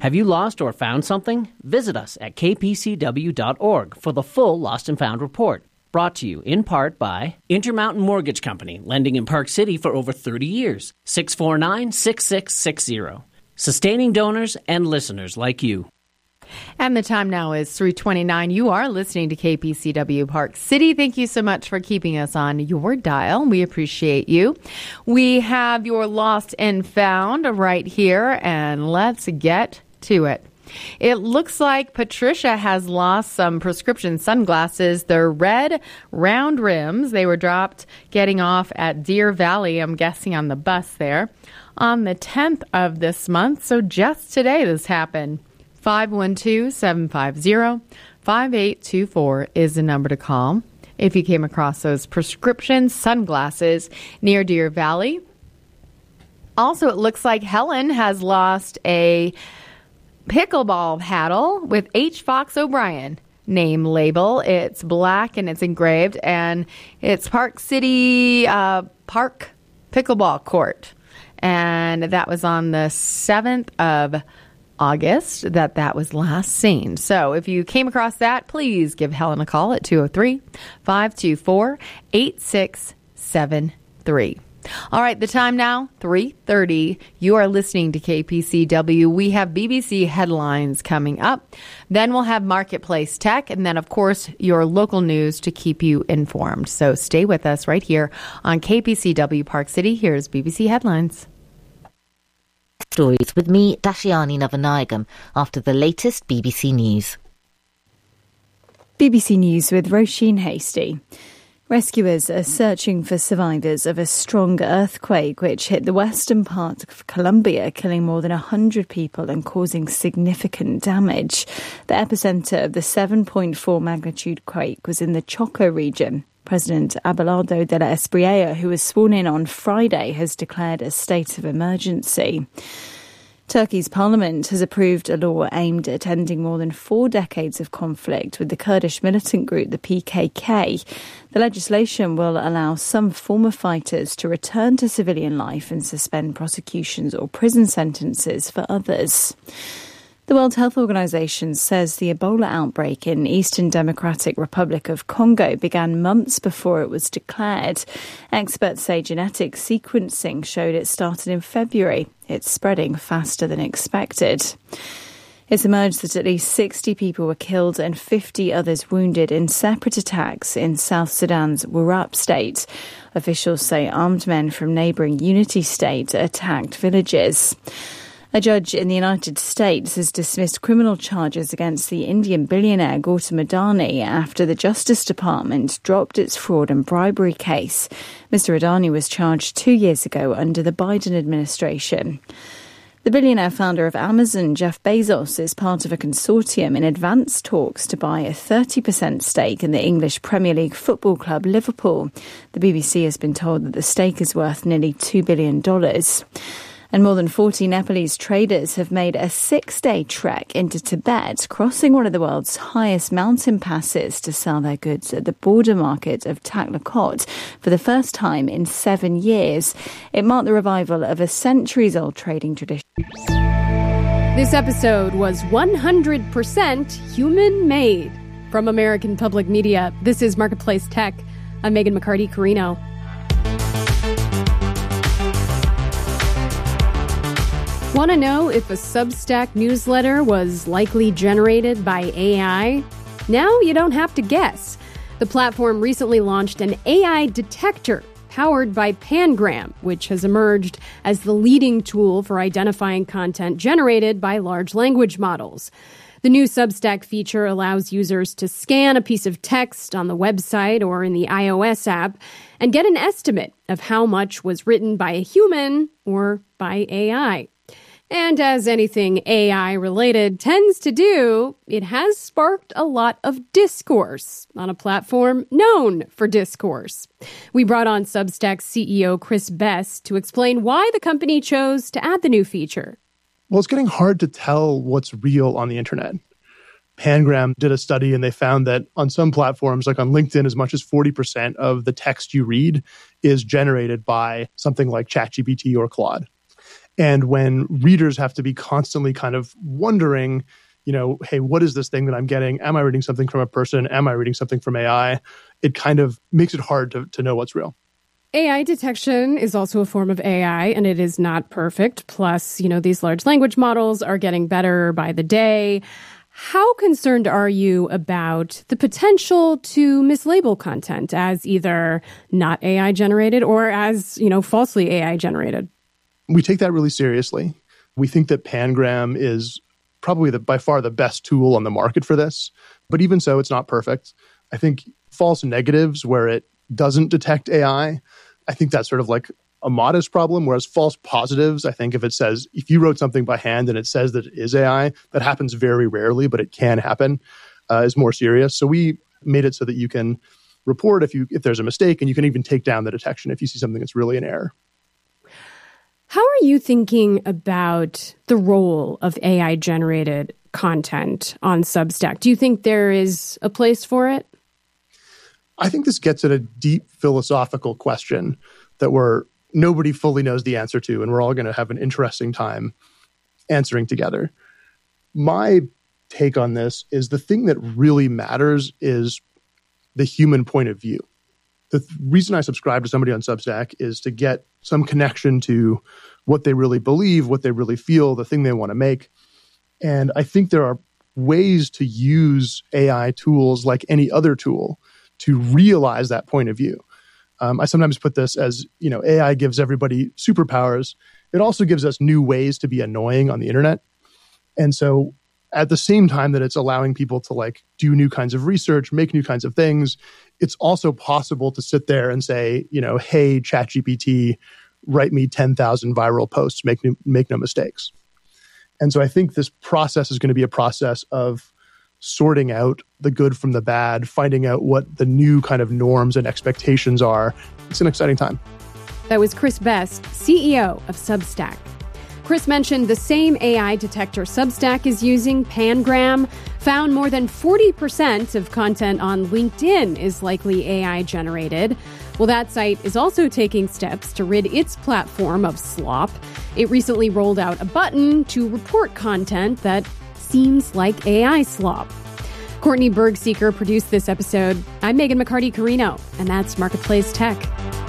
Have you lost or found something? Visit us at kpcw.org for the full Lost and Found report. Brought to you in part by Intermountain Mortgage Company, lending in Park City for over 30 years. 649-6660. Sustaining donors and listeners like you. And the time now is 3:29. You are listening to KPCW Park City. Thank you so much for keeping us on your dial. We appreciate you. We have your Lost and Found right here, and let's get to it. It looks like Patricia has lost some prescription sunglasses. They're red, round rims. They were dropped getting off at Deer Valley, I'm guessing on the bus there, on the 10th of this month. So just today this happened. 512-750-5824 is the number to call if you came across those prescription sunglasses near Deer Valley. Also, it looks like Helen has lost a pickleball paddle with H. Fox O'Brien name label. It's black and it's engraved, and it's Park City Park Pickleball Court. And that was on the 7th of August that was last seen. So if you came across that, please give Helen a call at 203-524-8673. All right, the time now, 3:30. You are listening to KPCW. We have BBC headlines coming up. Then we'll have Marketplace Tech, and then, of course, your local news to keep you informed. So stay with us right here on KPCW Park City. Here's BBC Headlines. Stories with me, Dashiani Navanayagam, after the latest BBC News. BBC News with Roisin Hasty. Rescuers are searching for survivors of a strong earthquake which hit the western part of Colombia, killing more than 100 people and causing significant damage. The epicenter of the 7.4 magnitude quake was in the Choco region. President Abelardo de la Espriella, who was sworn in on Friday, has declared a state of emergency. Turkey's parliament has approved a law aimed at ending more than 4 decades of conflict with the Kurdish militant group, the PKK. The legislation will allow some former fighters to return to civilian life and suspend prosecutions or prison sentences for others. The World Health Organization says the Ebola outbreak in Eastern Democratic Republic of Congo began months before it was declared. Experts say genetic sequencing showed it started in February. It's spreading faster than expected. It's emerged that at least 60 people were killed and 50 others wounded in separate attacks in South Sudan's Warrap state. Officials say armed men from neighbouring Unity State attacked villages. A judge in the United States has dismissed criminal charges against the Indian billionaire Gautam Adani after the Justice Department dropped its fraud and bribery case. Mr. Adani was charged 2 years ago under the Biden administration. The billionaire founder of Amazon, Jeff Bezos, is part of a consortium in advanced talks to buy a 30% stake in the English Premier League football club Liverpool. The BBC has been told that the stake is worth nearly $2 billion. And more than 40 Nepalese traders have made a 6-day trek into Tibet, crossing one of the world's highest mountain passes to sell their goods at the border market of Taklakot for the first time in 7 years. It marked the revival of a centuries-old trading tradition. This episode was 100% human-made. From American Public Media, this is Marketplace Tech. I'm Megan McCarty-Carino. Want to know if a Substack newsletter was likely generated by AI? Now you don't have to guess. The platform recently launched an AI detector powered by Pangram, which has emerged as the leading tool for identifying content generated by large language models. The new Substack feature allows users to scan a piece of text on the website or in the iOS app and get an estimate of how much was written by a human or by AI. And as anything AI-related tends to do, it has sparked a lot of discourse on a platform known for discourse. We brought on Substack CEO Chris Best to explain why the company chose to add the new feature. Well, it's getting hard to tell what's real on the internet. Pangram did a study and they found that on some platforms, like on LinkedIn, as much as 40% of the text you read is generated by something like ChatGPT or Claude. And when readers have to be constantly kind of wondering, hey, what is this thing that I'm getting? Am I reading something from a person? Am I reading something from AI? It kind of makes it hard to know what's real. AI detection is also a form of AI, and it is not perfect. Plus, these large language models are getting better by the day. How concerned are you about the potential to mislabel content as either not AI generated or as, falsely AI generated? We take that really seriously. We think that Pangram is probably by far the best tool on the market for this. But even so, it's not perfect. I think false negatives where it doesn't detect AI, I think that's sort of like a modest problem, whereas false positives, I think if you wrote something by hand and it says that it is AI, that happens very rarely, but it can happen, is more serious. So we made it so that you can report if there's a mistake, and you can even take down the detection if you see something that's really an error. How are you thinking about the role of AI-generated content on Substack? Do you think there is a place for it? I think this gets at a deep philosophical question that nobody fully knows the answer to, and we're all going to have an interesting time answering together. My take on this is the thing that really matters is the human point of view. The reason I subscribe to somebody on Substack is to get some connection to what they really believe, what they really feel, the thing they want to make. And I think there are ways to use AI tools like any other tool to realize that point of view. I sometimes put this as, AI gives everybody superpowers. It also gives us new ways to be annoying on the internet. And so at the same time that it's allowing people to do new kinds of research, make new kinds of things, it's also possible to sit there and say, hey, ChatGPT, write me 10,000 viral posts, make no mistakes. And so I think this process is going to be a process of sorting out the good from the bad, finding out what the new kind of norms and expectations are. It's an exciting time. That was Chris Best, CEO of Substack. Chris mentioned the same AI detector Substack is using, Pangram, found more than 40% of content on LinkedIn is likely AI generated. Well, that site is also taking steps to rid its platform of slop. It recently rolled out a button to report content that seems like AI slop. Courtney Bergseeker produced this episode. I'm Megan McCarty-Carino, and that's Marketplace Tech.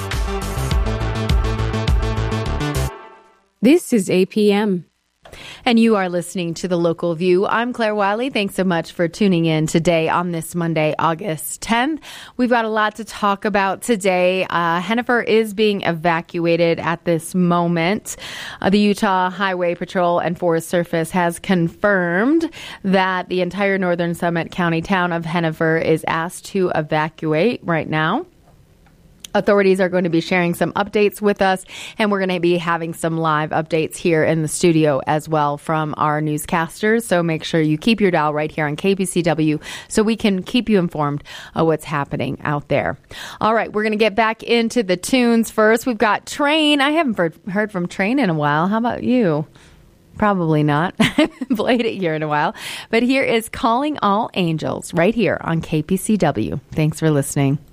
This is APM. And you are listening to The Local View. I'm Claire Wiley. Thanks so much for tuning in today on this Monday, August 10th. We've got a lot to talk about today. Hennifer is being evacuated at this moment. The Utah Highway Patrol and Forest Service has confirmed that the entire northern Summit County town of Hennifer is asked to evacuate right now. Authorities are going to be sharing some updates with us, and we're going to be having some live updates here in the studio as well from our newscasters. So make sure you keep your dial right here on KPCW so we can keep you informed of what's happening out there. All right, we're going to get back into the tunes first. We've got Train. I haven't heard from Train in a while. How about you? Probably not. I haven't played it here in a while. But here is Calling All Angels right here on KPCW. Thanks for listening.